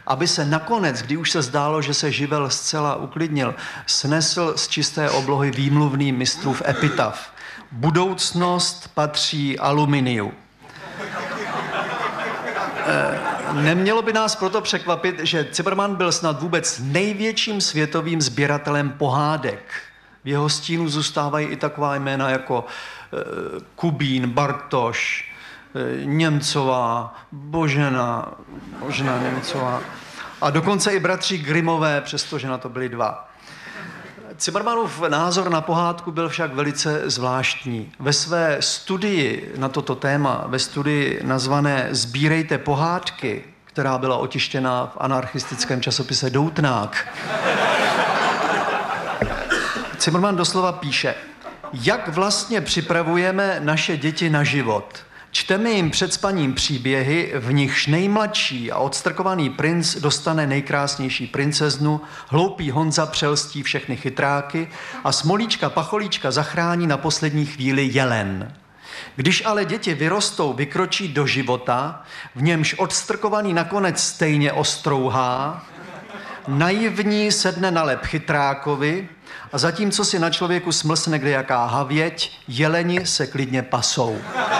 aby se nakonec, kdy už se zdálo, že se živel zcela uklidnil, snesl z čisté oblohy výmluvný mistrův epitaf. Budoucnost patří aluminiu. Nemělo by nás proto překvapit, že Cimrman byl snad vůbec největším světovým sběratelem pohádek. V jeho stínu zůstávají i taková jména jako Kubín, Bartoš, Němcová, Božena Němcová a dokonce i bratři Grimmové, přestože na to byli dva. Cimrmanův názor na pohádku byl však velice zvláštní. Ve své studii na toto téma, ve studii nazvané Sbírejte pohádky, která byla otištěna v anarchistickém časopise Doutnák, Cimrman doslova píše: jak vlastně připravujeme naše děti na život? Čteme jim před spaním příběhy, v nichž nejmladší a odstrkovaný princ dostane nejkrásnější princeznu, hloupý Honza přelstí všechny chytráky a Smolíčka Pacholíčka zachrání na poslední chvíli jelen. Když ale děti vyrostou, vykročí do života, v němž odstrkovaný nakonec stejně ostrouhá, naivní sedne na lep chytrákovi a zatímco si na člověku smlsne kdejaká havěť, jeleni se klidně pasou.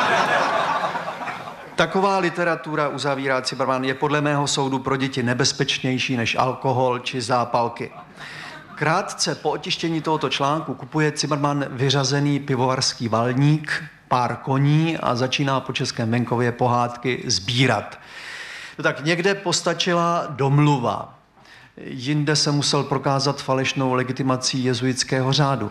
Taková literatura, uzavírá Cimrman, je podle mého soudu pro děti nebezpečnější než alkohol či zápalky. Krátce po otištění tohoto článku kupuje Cimrman vyřazený pivovarský valník, pár koní a začíná po českém venkově pohádky sbírat. No tak někde postačila domluva. Jinde se musel prokázat falešnou legitimací jezuitského řádu.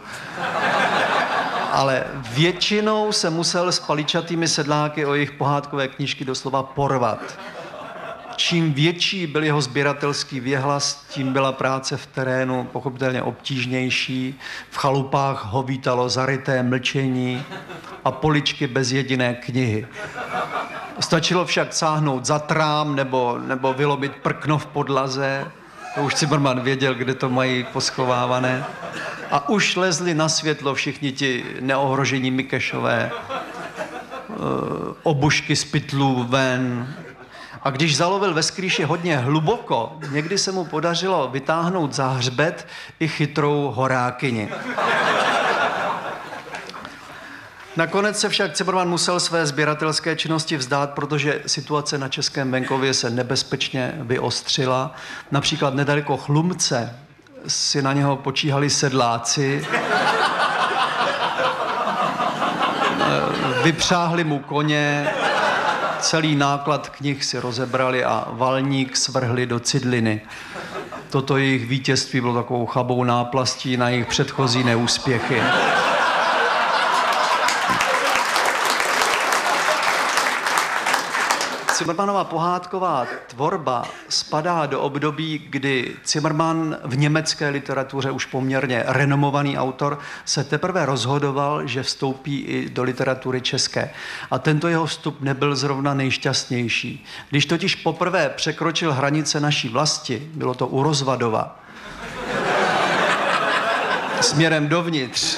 Ale většinou se musel s paličatými sedláky o jejich pohádkové knížky doslova porvat. Čím větší byl jeho sběratelský věhlas, tím byla práce v terénu pochopitelně obtížnější. V chalupách ho vítalo zaryté mlčení a poličky bez jediné knihy. Stačilo však sáhnout za trám nebo vylobit prkno v podlaze. To už Cimrman věděl, kde to mají poschovávané. A už lezli na světlo všichni ti neohrožení Mikešové, obušky z pytlů ven. A když zalovil ve skrýši hodně hluboko, někdy se mu podařilo vytáhnout za hřbet i chytrou horákyni. Nakonec se však Cimrman musel své sběratelské činnosti vzdát, protože situace na českém venkově se nebezpečně vyostřila. Například nedaleko Chlumce si na něho počíhali sedláci, vypřáhli mu koně, celý náklad knih si rozebrali a valník svrhli do Cidliny. Toto jejich vítězství bylo takovou chabou náplastí na jejich předchozí neúspěchy. Cimrmanova pohádková tvorba spadá do období, kdy Cimrman, v německé literatuře už poměrně renomovaný autor, se teprve rozhodoval, že vstoupí i do literatury české. A tento jeho vstup nebyl zrovna nejšťastnější. Když totiž poprvé překročil hranice naší vlasti, bylo to u Rozvadova, směrem dovnitř,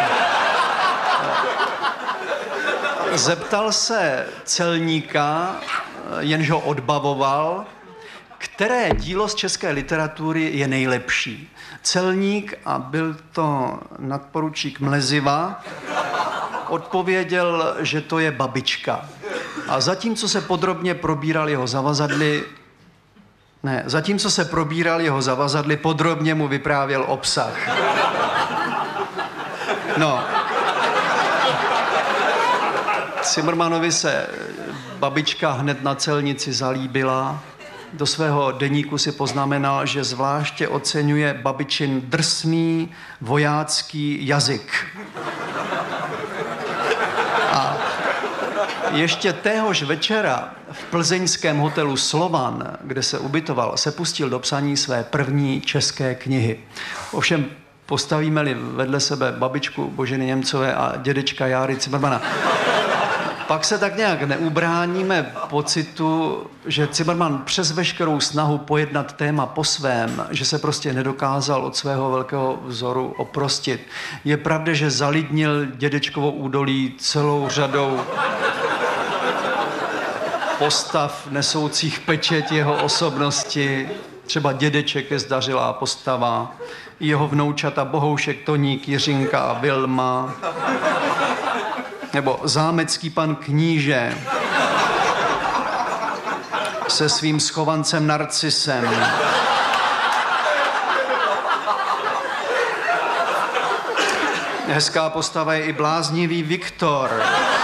zeptal se celníka, jenž ho odbavoval, které dílo z české literatury je nejlepší. Celník, a byl to nadporučík Mleziva, odpověděl, že to je Babička. A zatímco se probíral jeho zavazadly, podrobně mu vyprávěl obsah. No. Cimrmanovi se Babička hned na celnici zalíbila. Do svého deníku si poznamenal, že zvláště oceňuje Babičin drsný vojácký jazyk. A ještě téhož večera v plzeňském hotelu Slovan, kde se ubytoval, se pustil do psaní své první české knihy. Ovšem postavíme-li vedle sebe babičku Boženy Němcové a dědečka Járy Cimrmana, pak se tak nějak neubráníme pocitu, že Cimrman přes veškerou snahu pojednat téma po svém, že se prostě nedokázal od svého velkého vzoru oprostit. Je pravda, že zalidnil dědečkovo údolí celou řadou postav nesoucích pečeť jeho osobnosti. Třeba dědeček je zdařilá postava, jeho vnoučata Bohoušek, Toník, Jiřinka a Vilma. Nebo zámecký pan kníže se svým schovancem Narcisem. Hezká postava je i bláznivý Viktor.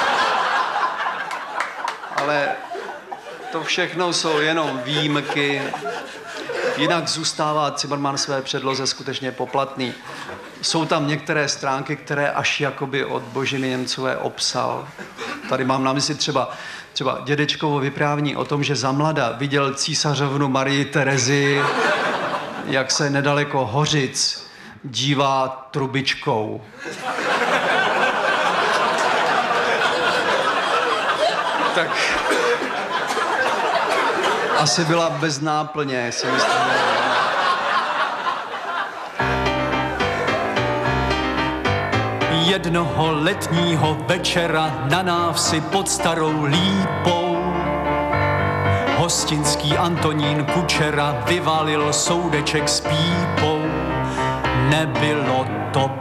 Ale to všechno jsou jenom výjimky. Jinak zůstává Cimrman své předloze skutečně poplatný. Jsou tam některé stránky, které až jakoby od Boženy Němcové obsal. Tady mám na mysli třeba dědečkovo vyprávění o tom, že za mlada viděl císařovnu Marii Terezi, jak se nedaleko Hořic dívá trubičkou. Tak asi byla bez náplně, si myslím. Jednoho letního večera na návsi pod Starou Lípou hostinský Antonín Kučera vyvalil soudeček s pípou. Nebylo to